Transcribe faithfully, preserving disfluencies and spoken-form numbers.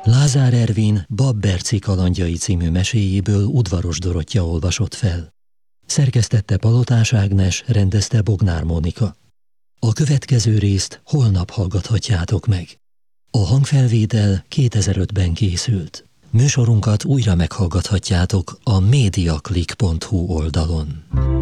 Lázár Ervin Babberci kalandjai című meséjéből Udvaros Dorottya olvasott fel. Szerkesztette Palotás Ágnes, rendezte Bognár Mónika. A következő részt holnap hallgathatjátok meg. A hangfelvétel kétezer-ötben készült. Műsorunkat újra meghallgathatjátok a mediaclick pont hu oldalon.